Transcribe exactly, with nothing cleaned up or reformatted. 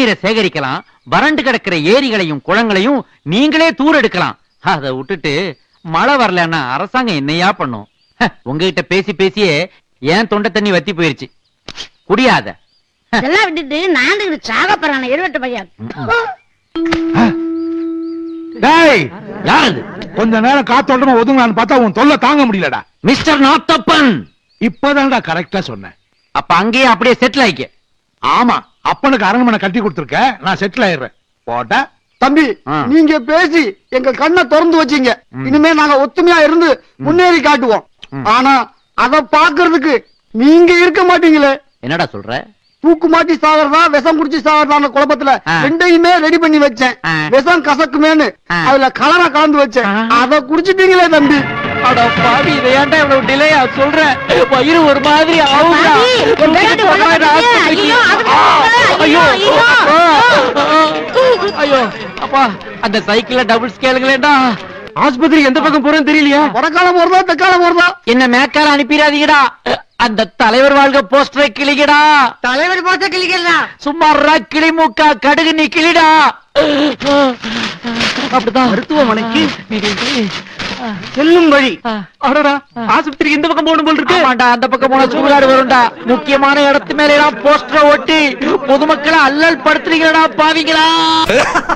தண்ணீரை சேகரிக்கலாம், வறண்டு கிடக்கிற ஏரிகளையும் குளங்களையும் நீங்களே தூர் எடுக்கலாம். அதை விட்டுட்டு மழை வரலன்னா அரசாங்கம் என்னையா பண்ணும்? உங்ககிட்ட பேசி பேசியே ஏன் தொண்டை தண்ணி வத்தி போயிருச்சு. குடியாத இதெல்லாம் விட்டுட்டு நான் சாக போறான இருவட்டு பையன். கொஞ்ச நேரம் காத்தோட்டமா ஒதுங்கலான்னு பார்த்தா உன் தொல்லை தாங்க முடியலடா. மிஸ்டர் நாத்தப்பன், இப்பதான்டா கரெக்டா சொன்னேன். அப்ப அங்கேயே அப்படியே செட்டில் ஆயிக்க. ஆமா, அப்பனுக்கு அரண்மனை கட்டி கொடுத்துருக்க, நான் செட்டில் ஆயிடுறேன். போட்டா தம்பி, நீங்க பேசி எங்க கண்ணை திறந்து வச்சீங்க. இனிமே நாங்க ஒத்துமையா இருந்து முன்னேறி காட்டுவோம். ஆனா அத பாக்குறதுக்கு நீங்க இருக்க மாட்டீங்களே. என்னடா சொல்ற? தூக்கு மாட்டி சாகறதா விஷம் குடிச்சு சாகறதான குழப்பத்துல ரெண்டையுமே ரெடி பண்ணி வச்சேன். விஷம் கசக்குமேனு அதுல கலரை கலந்து வச்சேன். அத குடிச்சிட்டீங்களே தம்பி. அட பாவி, இதை ஏன்டா இவ்வளவு டிலேயா சொல்ற? வயிறு ஒரு மாதிரி ஆவுடா. ஐயோ ஐயோ அப்பா, அந்த சைக்கிள்ல டபுள் ஸ்கேலுங்களேடா. ஆஸ்பத்திரி எந்த பக்கம் போறேன்னு தெரியலையா? வடக்காலம் போறதா தெக்காலம் போறதா? என்ன மேக்கால அனுப்பிடாதீங்கடா. அந்த தலைவர் வாழ்க போஸ்டரை கிளிகடா. தலைவர் போஸ்டர் கிளிக்கிறா சும்மாறா கிளி மூக்கா கடுகு நீ கிளிடா. அப்படிதான் மருத்துவமனைக்கு செல்லும் வழி. அடடா, ஆஸ்பத்திரிக்கு இந்த பக்கம் போகணும் போல் இருக்கு. ஆமாண்டா, அந்த பக்கம் போனா சூழலாடு வரும்டா. முக்கியமான இடத்து மேல போஸ்டரை ஒட்டி பொதுமக்களை அல்லல் படுத்துறீங்களா பாவிங்களா?